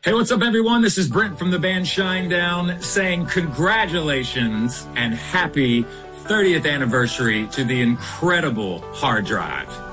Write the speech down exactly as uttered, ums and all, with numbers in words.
Hey, what's up, everyone? This is Brent from the band Shinedown saying congratulations and happy thirtieth anniversary to the incredible Hard Drive.